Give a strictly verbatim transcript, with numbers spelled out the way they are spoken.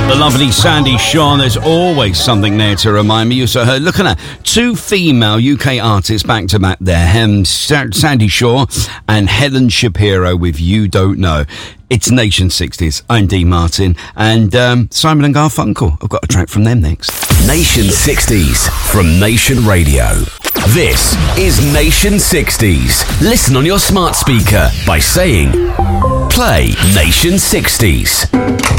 The lovely Sandy Shaw. There's always something there to remind me. You saw her looking at two female U K artists back to back there. Um, Sa- Sandy Shaw and Helen Shapiro with You Don't Know. It's Nation sixties. I'm Dee Martin and um, Simon and Garfunkel. I've got a track from them next. Nation sixties from Nation Radio. This is Nation sixties. Listen on your smart speaker by saying, play Nation sixties.